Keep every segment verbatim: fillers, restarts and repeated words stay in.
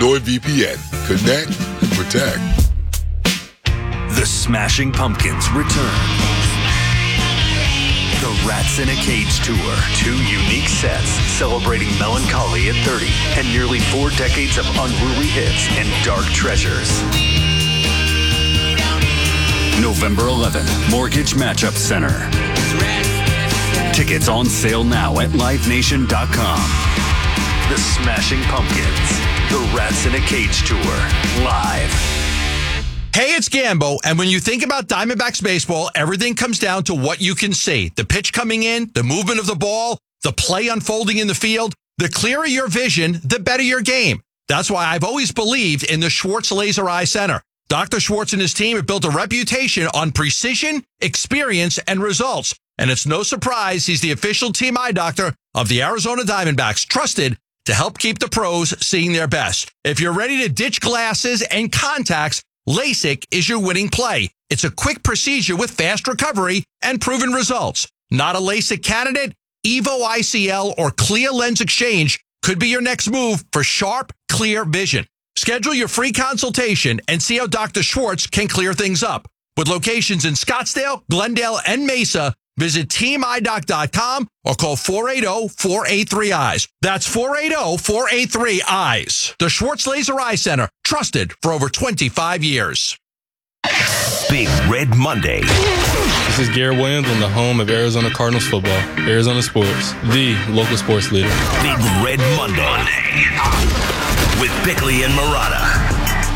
NordVPN. Connect, protect. The Smashing Pumpkins return. The Rats in a Cage Tour. Two unique sets celebrating melancholy at thirty and nearly four decades of unruly hits and dark treasures. November eleventh, Mortgage Matchup Center. Tickets on sale now at live nation dot com. The Smashing Pumpkins. The Rats in a Cage Tour. Live. Hey, it's Gambo, and when you think about Diamondbacks baseball, everything comes down to what you can see. The pitch coming in, the movement of the ball, the play unfolding in the field. The clearer your vision, the better your game. That's why I've always believed in the Schwartz Laser Eye Center. Doctor Schwartz and his team have built a reputation on precision, experience, and results. And it's no surprise he's the official team eye doctor of the Arizona Diamondbacks, trusted to help keep the pros seeing their best. If you're ready to ditch glasses and contacts, LASIK is your winning play. It's a quick procedure with fast recovery and proven results. Not a LASIK candidate? Evo I C L or Clear Lens Exchange could be your next move for sharp, clear vision. Schedule your free consultation and see how Doctor Schwartz can clear things up. With locations in Scottsdale, Glendale, and Mesa, visit team eye doc dot com or call four eight zero, four eight three, E Y E S. That's four eight zero, four eight three, E Y E S. The Schwartz Laser Eye Center, trusted for over twenty-five years. Big Red Monday. This is Garrett Williams on the home of Arizona Cardinals football. Arizona Sports, the local sports leader. Big Red Monday. Monday. With Bickley and Murata.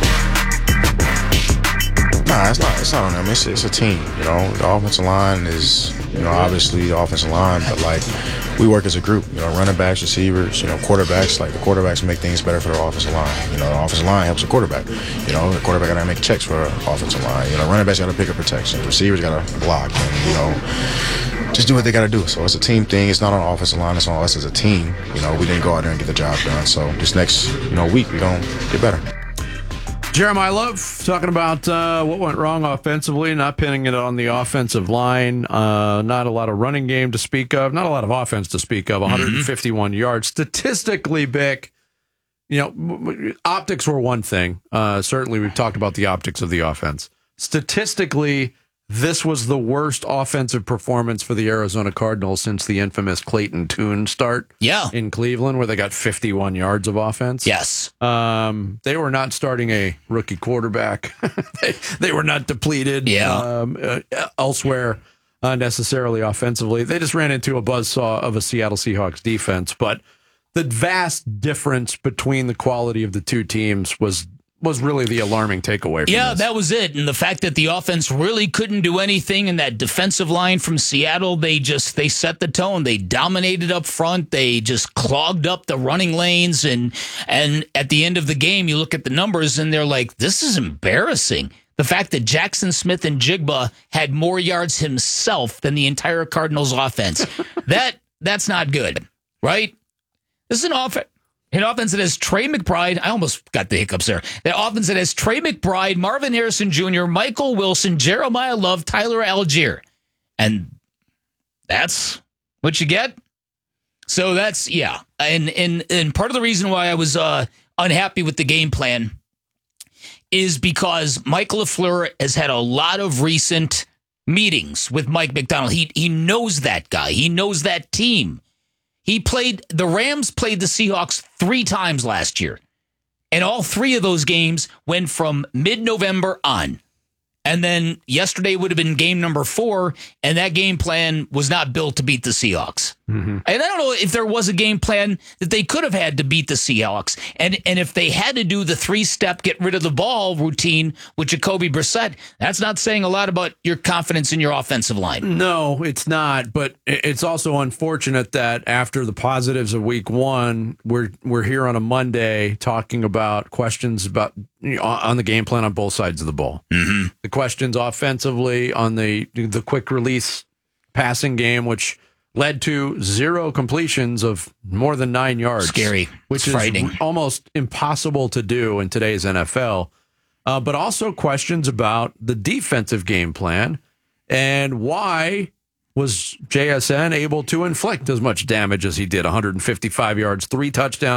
Nah, it's not. It's not on them. It's, it's a team. You know, the offensive line is, you know, obviously the offensive line, but like we work as a group. You know, running backs, receivers, you know, quarterbacks. Like the quarterbacks make things better for the offensive line. You know, the offensive line helps the quarterback. You know, the quarterback got to make checks for the offensive line. You know, running backs got to pick up protection. Receivers got to block. And you know, just do what they got to do. So it's a team thing. It's not on the offensive line. It's on us as a team. You know, we didn't go out there and get the job done. So this next, you know, week we gonna get better. Jeremiah Love talking about uh, what went wrong offensively, not pinning it on the offensive line. Uh, not a lot of running game to speak of, not a lot of offense to speak of. one hundred fifty-one mm-hmm. yards. Statistically, Bick, you know, optics were one thing. Uh, certainly, we've talked about the optics of the offense. Statistically, this was the worst offensive performance for the Arizona Cardinals since the infamous Clayton Tune start yeah. in Cleveland, where they got fifty-one yards of offense. Yes. Um, they were not starting a rookie quarterback. they, they were not depleted yeah. um, uh, elsewhere uh, necessarily offensively. They just ran into a buzzsaw of a Seattle Seahawks defense. But the vast difference between the quality of the two teams was was really the alarming takeaway from Yeah, this. that was it. And the fact that the offense really couldn't do anything, and that defensive line from Seattle, they just, they set the tone. They dominated up front. They just clogged up the running lanes. And, and at the end of the game, you look at the numbers and they're like, this is embarrassing. The fact that Jackson Smith and Jigba had more yards himself than the entire Cardinals offense. that, that's not good, right? This is an offense. An offense that has Trey McBride. I almost got the hiccups there. The offense that has Trey McBride, Marvin Harrison Junior, Michael Wilson, Jeremiah Love, Tyler Algier. And that's what you get. So that's, yeah. And and, and part of the reason why I was uh, unhappy with the game plan is because Mike LaFleur has had a lot of recent meetings with Mike McDonald. He he knows that guy. He knows that team. He played, the Rams played the Seahawks three times last year. And all three of those games went from mid-November on. And then yesterday would have been game number four, and that game plan was not built to beat the Seahawks. Mm-hmm. And I don't know if there was a game plan that they could have had to beat the Seahawks. And and if they had to do the three-step get rid of the ball routine with Jacoby Brissett, that's not saying a lot about your confidence in your offensive line. No, it's not. But it's also unfortunate that after the positives of week one, we're we're here on a Monday talking about questions about you know, on the game plan on both sides of the ball. Mm-hmm. The questions offensively on the the quick release passing game, which led to zero completions of more than nine yards. Scary. Which it's is frightening. Almost impossible to do in today's N F L. Uh, but also questions about the defensive game plan and why was J S N able to inflict as much damage as he did, one hundred fifty-five yards, three touchdowns.